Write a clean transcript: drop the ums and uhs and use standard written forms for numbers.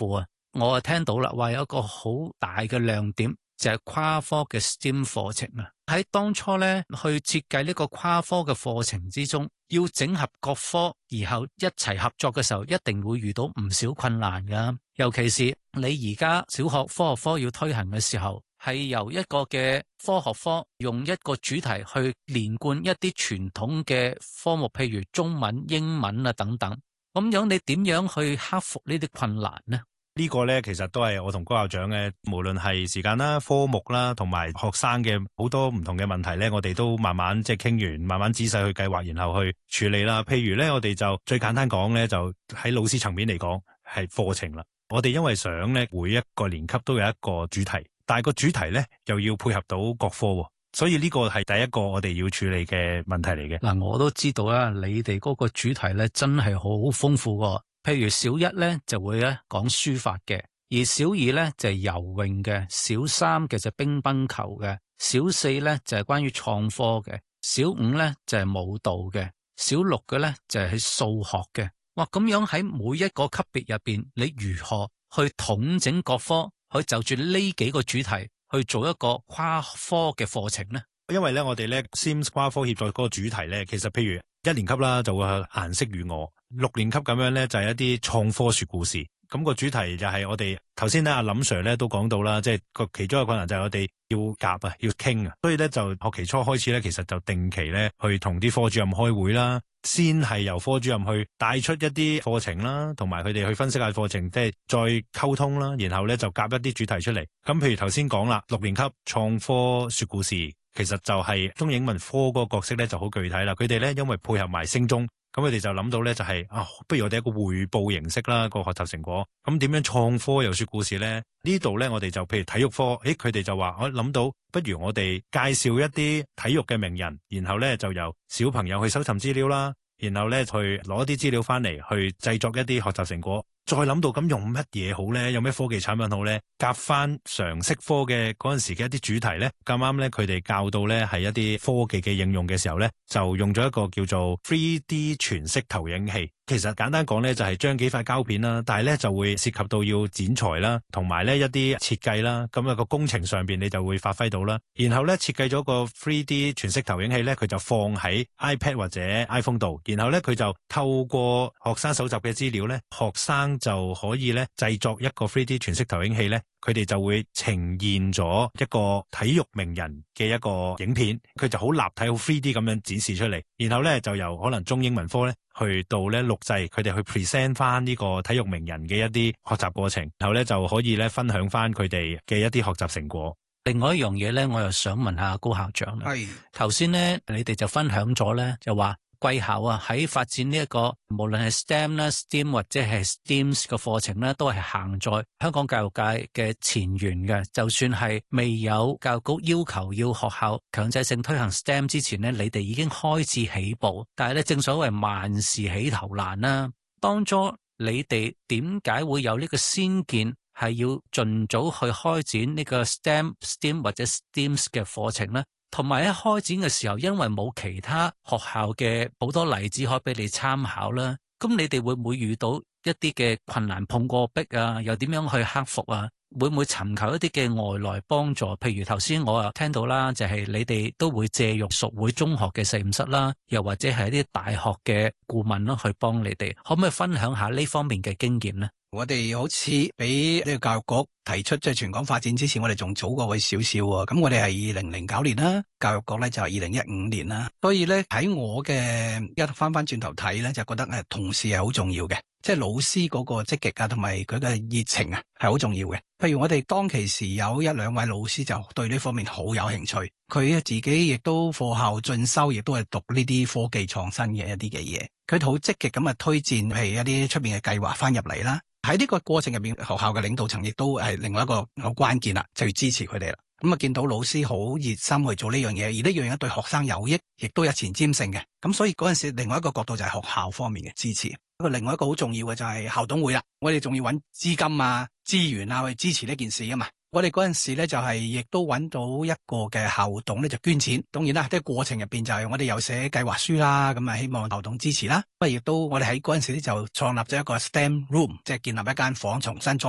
富啊。我聽到啦，話有一個好大嘅亮點就係跨科嘅 STEM 課程啊。喺當初咧去設計呢個跨科嘅課程之中，要整合各科，然後一齊合作嘅時候，一定會遇到唔少困難噶。尤其是你而家小學科學科要推行嘅時候，係由一個嘅科學科用一個主題去連貫一啲傳統嘅科目，譬如中文、英文啊等等。咁樣你點樣去克服呢啲困難呢？ 呢個呢，其實都係我同高校長嘅，無論係時間啦、科目啦，同埋學生嘅好多唔同嘅問題呢，我哋都慢慢即係傾完，慢慢仔細去計劃，然後去處理啦。譬如呢，我哋就最簡單講呢，就喺老師層面嚟講係課程啦。我哋因為想呢，每一個年級都有一個主題，但係個主題呢又要配合到各科喎，所以呢個係第一個我哋要處理嘅問題嚟嘅。 嗱，我都知道啦，你哋嗰個主題呢真係好豐富喎。譬如小一咧就會咧講書法嘅，而小二咧就係游泳嘅，小三嘅就乒乓球嘅，小四咧就係關於創科嘅，小五咧就係舞蹈嘅，小六嘅咧就係數學嘅。哇，咁樣喺每一個級別入邊，你如何去統整各科，去就住呢幾個主題去做一個跨科嘅課程呢？ 因為咧我哋咧 STEM 跨科協作嗰個主題咧，其實譬如一年級啦就會係顏色與我。6年級咁樣咧就係一啲創科說故事，咁個主題就係我哋頭先咧阿林 Sir 咧都講到啦，即係個其中一個困難就係我哋要夾啊，要傾啊，所以咧就學期初開始咧，其實就定期咧去同啲科主任開會啦，先係由科主任去帶出一啲課程啦，同埋佢哋去分析下課程，即係再溝通啦，然後咧就夾一啲主題出嚟。咁譬如頭先講啦，6年級創科說故事，其實就係中英文科嗰個角色咧就好具體啦，佢哋咧因為配合埋升中。咁佢哋就諗到咧，就係不如我哋一個匯報形式啦，個學習成果。咁點樣創科又說故事咧？呢度咧，我哋就譬如體育科，佢哋就話我諗到，不如我哋介紹一啲體育嘅名人，然後咧就由小朋友去搜尋資料啦，然後咧去攞啲資料翻嚟去製作一啲學習成果。再諗到咁用乜嘢好咧？有咩科技產品好咧？夾翻常識科嘅嗰陣時嘅一啲主題咧，咁啱咧佢哋教到咧係一啲科技嘅應用嘅時候咧，就用咗一個叫做 3D 全息投影器。其實簡單講咧就係將幾塊膠片啦，但係咧就會涉及到要剪裁啦，同埋咧一啲設計啦，咁啊個工程上邊你就會發揮到啦。然後咧設計咗個 3D 全息投影器咧，佢就放喺 iPad 或者 iPhone 度，然後咧佢就透過學生搜集嘅資料咧，學生就可以咧製作一個 3D 全息投影器咧，佢哋就會呈現咗一個體育名人嘅一個影片，佢就好立體好 3D 咁樣展示出嚟，然後咧就由可能中英文科咧去到咧錄製，佢哋去 present 翻呢個體育名人嘅一啲學習過程，然後咧就可以咧分享翻佢哋嘅一啲學習成果。 另外一樣嘢咧，我又想問下高校長啦。係頭先咧，你哋就分享咗咧，就話貴校啊喺發展呢一個無論係 STEM 啦、STEAM 或者係 STEAMS 嘅課程咧，都係行在香港教育界嘅前沿嘅。就算係未有教育局要求要學校強制性推行 STEM 之前咧，你哋已經開始起步。但係咧，正所謂萬事起頭難啦。當初你哋點解會有呢個先見，係要盡早去開展呢個 STEM 或者 STEAMS 嘅課程咧？同埋喺開展嘅時候，因為冇其他學校嘅好多例子可以俾你參考啦，咁你哋會唔會遇到一啲嘅困難碰過壁啊？又點樣去克服啊？會唔會尋求一啲嘅外來幫助？譬如頭先我又聽到啦，就係你哋都會借用屬會中學嘅實驗室啦，又或者係一啲大學嘅顧問啦，去幫你哋。可唔可以分享下呢方面嘅經驗呢？ 我哋好似俾呢個教育局提出即係全港發展之前，我哋仲早過佢少少喎。咁我哋係2009年啦，教育局咧就係2015年啦。所以咧喺我嘅一翻轉頭睇咧，就覺得同事係好重要嘅，即係老師嗰個積極啊，同埋佢嘅熱情啊，係好重要嘅。譬如我哋當其時有一兩位老師就對呢方面好有興趣，佢自己亦都課後進修，亦都係讀呢啲科技創新嘅一啲嘅嘢。佢好積極咁啊推薦譬如一啲出邊嘅計劃翻入嚟啦。喺呢個過程入邊，學校嘅領導層亦都係另外一個好關鍵啦，就要支持佢哋啦。咁啊，見到老師好熱心去做呢樣嘢，而呢樣嘢對學生有益，亦都有前瞻性嘅。咁所以嗰陣時，另外一個角度就係學校方面嘅支持。另外一個好重要嘅就係校董會啦，我哋仲要揾資金啊、資源啊去支持呢件事啊嘛。我哋嗰陣時咧就係亦都揾到一個嘅校董咧就捐錢，當然啦，即係過程入邊就係我哋有寫計劃書啦，咁啊希望校董支持啦。不過亦都我哋喺嗰陣時咧就創立咗一個 STEM room，即係建立一間房重新裝